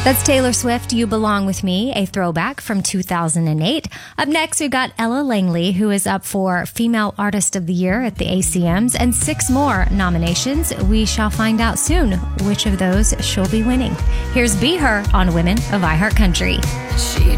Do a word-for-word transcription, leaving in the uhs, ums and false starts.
That's Taylor Swift, You Belong With Me, a throwback from two thousand eight. Up next, we've got Ella Langley, who is up for Female Artist of the Year at the A C Ms, and six more nominations. We shall find out soon which of those she'll be winning. Here's Be Her on Women of iHeartCountry. She